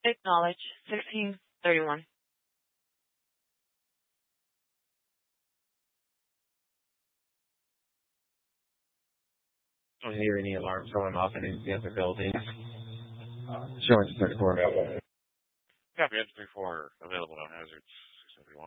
Acknowledge. 1631. Don't hear any alarms going off in any of the buildings. Showing 34 available. Copy, 34 available on hazards.